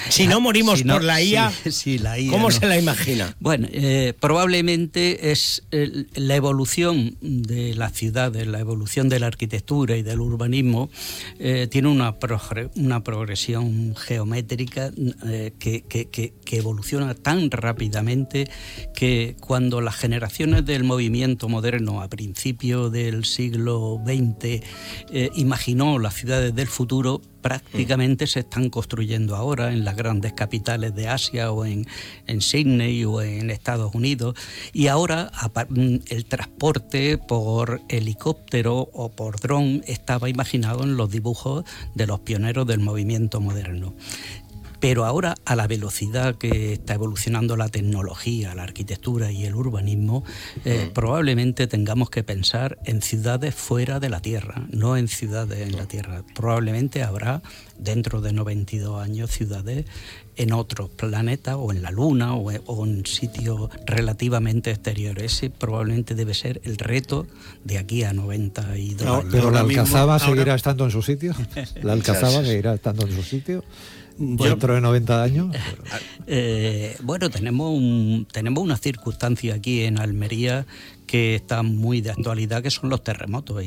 Si no morimos por la IA, sí, la IA, ¿cómo no se la imagina? Bueno, probablemente es la evolución de las ciudades, la evolución de la arquitectura y del urbanismo tiene una progresión geométrica que evoluciona tan rápidamente que cuando las generaciones del movimiento moderno a principios del siglo XX imaginó las ciudades del futuro, prácticamente se están construyendo ahora en las grandes capitales de Asia o en Sydney o en Estados Unidos, y ahora el transporte por helicóptero o por dron estaba imaginado en los dibujos de los pioneros del movimiento moderno. Pero ahora, a la velocidad que está evolucionando la tecnología, la arquitectura y el urbanismo, probablemente tengamos que pensar en ciudades fuera de la Tierra, no en ciudades en la Tierra. Probablemente habrá, dentro de 92 años, ciudades en otros planetas o en la Luna o en sitios relativamente exteriores. Ese probablemente debe ser el reto de aquí a 92 años. Pero la Alcazaba seguirá estando en su sitio. La Alcazaba seguirá estando en su sitio. Dentro de 90 años. Bueno, tenemos una circunstancia aquí en Almería que está muy de actualidad, que son los terremotos,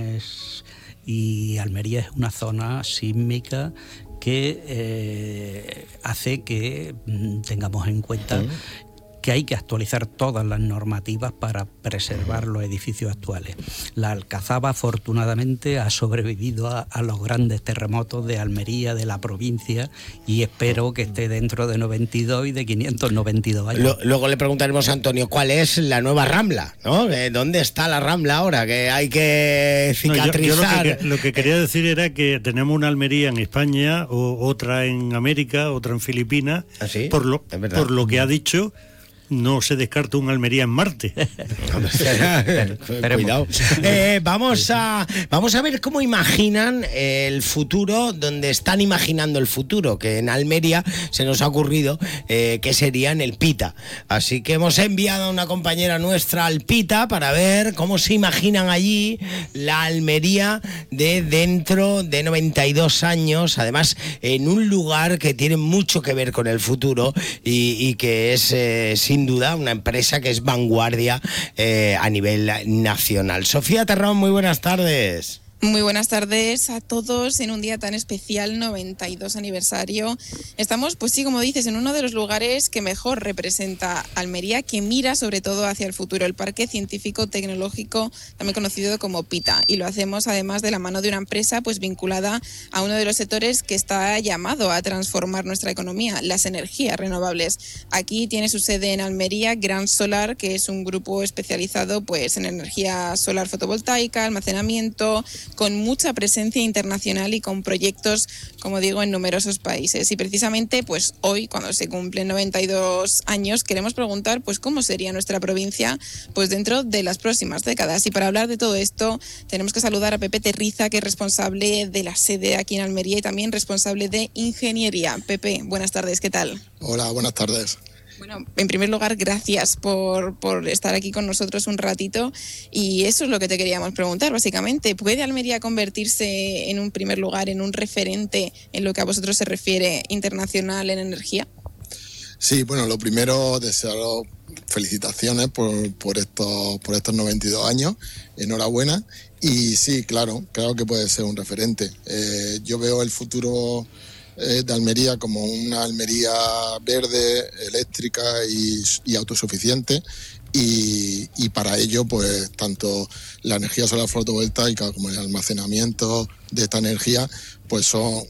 y Almería es una zona sísmica que hace que tengamos en cuenta que hay que actualizar todas las normativas para preservar los edificios actuales. La Alcazaba, afortunadamente, ha sobrevivido a los grandes terremotos de Almería, de la provincia, y espero que esté dentro de 92 y de 592 años. Luego le preguntaremos a Antonio cuál es la nueva Rambla, ¿no? ¿Dónde está la Rambla ahora? Que hay que cicatrizar. Yo lo que quería decir era que tenemos una Almería en España, otra en América, otra en Filipinas. ¿Ah, sí? Por lo que ha dicho, no se descarta un Almería en Marte. Cuidado. Vamos a ver cómo imaginan el futuro, donde están imaginando el futuro, que en Almería se nos ha ocurrido que sería en el Pita. Así que hemos enviado a una compañera nuestra al Pita para ver cómo se imaginan allí la Almería de dentro de 92 años, además en un lugar que tiene mucho que ver con el futuro y que es sin duda una empresa que es vanguardia a nivel nacional. Sofía Terrón, muy buenas tardes. Muy buenas tardes a todos en un día tan especial, 92 aniversario. Estamos, pues sí, como dices, en uno de los lugares que mejor representa Almería, que mira sobre todo hacia el futuro, el Parque Científico Tecnológico, también conocido como PITA. Y lo hacemos además de la mano de una empresa pues vinculada a uno de los sectores que está llamado a transformar nuestra economía, las energías renovables. Aquí tiene su sede en Almería Gran Solar, que es un grupo especializado pues en energía solar fotovoltaica, almacenamiento, con mucha presencia internacional y con proyectos, como digo, en numerosos países. Y precisamente, pues hoy, cuando se cumplen 92 años, queremos preguntar, pues, cómo sería nuestra provincia, pues, dentro de las próximas décadas. Y para hablar de todo esto, tenemos que saludar a Pepe Terriza, que es responsable de la sede aquí en Almería y también responsable de ingeniería. Pepe, buenas tardes, ¿qué tal? Hola, buenas tardes. Bueno, en primer lugar, gracias por estar aquí con nosotros un ratito, y eso es lo que te queríamos preguntar, básicamente. ¿Puede Almería convertirse en un primer lugar, en un referente en lo que a vosotros se refiere internacional en energía? Sí, bueno, lo primero, desearos felicitaciones por estos 92 años, enhorabuena, y sí, claro que puede ser un referente. Yo veo el futuro de Almería como una Almería verde, eléctrica y autosuficiente, y para ello pues tanto la energía solar fotovoltaica como el almacenamiento de esta energía pues son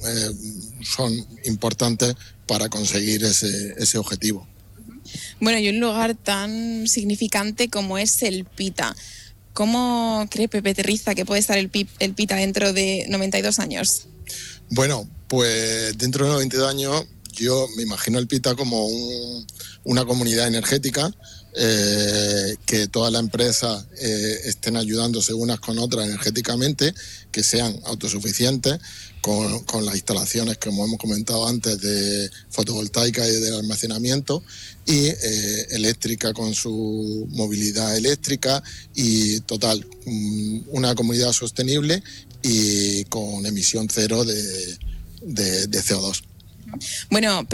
importantes para conseguir ese objetivo. Bueno, y un lugar tan significante como es el Pita, ¿cómo cree Pepe Terriza que puede estar el Pita dentro de 92 años? Bueno, pues dentro de 92 años yo me imagino el Pita como una comunidad energética, que todas las empresas estén ayudándose unas con otras energéticamente, que sean autosuficientes con las instalaciones que como hemos comentado antes de fotovoltaica y de almacenamiento, y eléctrica con su movilidad eléctrica, y total, una comunidad sostenible y con emisión cero de CO2. Bueno,